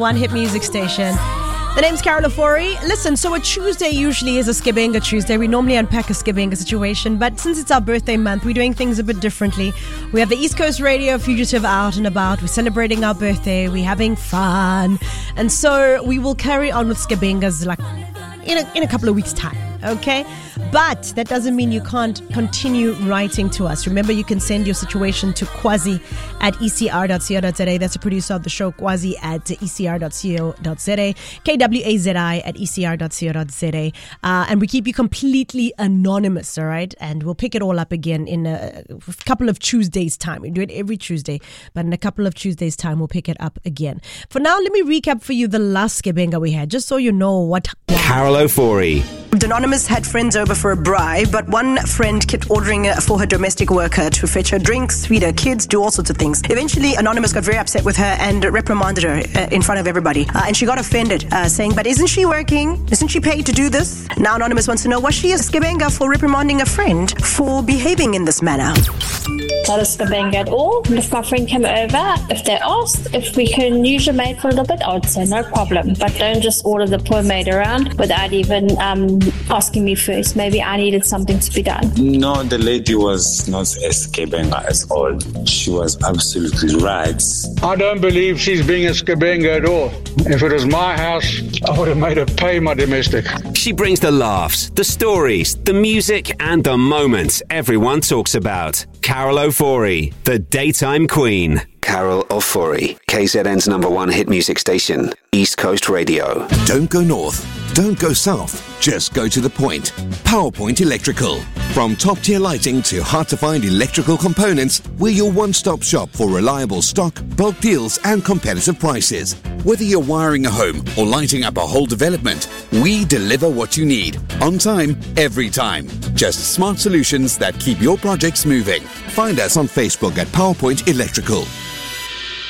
One hit music station. The name's Carol Ofori. Listen, so a Tuesday usually is a Skibenga Tuesday. We normally unpack a Skibenga situation, but since it's our birthday month, we're doing things a bit differently. We have the East Coast Radio Fugitive out and about. We're celebrating our birthday. We're having fun. And so we will carry on with Skibengas like in a couple of weeks' time, okay? But that doesn't mean you can't continue writing to us. Remember, you can send your situation to Kwazi at ecr.co.za. That's the producer of the show, Kwazi at ecr.co.za, KWAZI at ecr.co.za. And we keep you completely anonymous, all right? And we'll pick it all up again in a couple of Tuesdays' time. We do it every Tuesday, but in a couple of Tuesdays' time, we'll pick it up again. For now, let me recap for you the last Skibenga we had, just so you know what. Carol Ofori. Anonymous had friends over for a bribe, but one friend kept ordering for her domestic worker to fetch her drinks, feed her kids, do all sorts of things. Eventually, Anonymous got very upset with her and reprimanded her in front of everybody. And she got offended, saying, but isn't she working? Isn't she paid to do this? Now Anonymous wants to know, was she a Skibenga for reprimanding a friend for behaving in this manner? Not a Skibenga at all. If my friend came over, if they asked if we can use your maid for a little bit, I would say no problem. But don't just order the poor maid around without even asking me first. Maybe I needed something to be done. No, the lady was not a Skibenga at all. She was absolutely right. I don't believe she's being a Skibenga at all. If it was my house, I would have made her pay my domestic. She brings the laughs, the stories, the music, and the moments everyone talks about. Carol Ofori, the daytime queen. Carol Ofori, KZN's #1 hit music station, East Coast Radio. Don't go north, don't go south, just go to the point. PowerPoint Electrical. From top-tier lighting to hard-to-find electrical components, we're your one-stop shop for reliable stock, bulk deals, and competitive prices. Whether you're wiring a home or lighting up a whole development, we deliver what you need, on time, every time. Just smart solutions that keep your projects moving. Find us on Facebook at PowerPoint Electrical.